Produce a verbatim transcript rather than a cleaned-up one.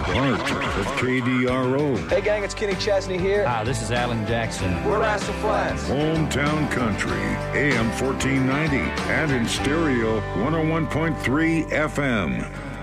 heart of K D R O. Hey gang, it's Kenny Chesney here. Hi, this is Alan Jackson. We're Rasta Flats. Hometown Country, A M fourteen ninety, and in stereo, one oh one point three F M.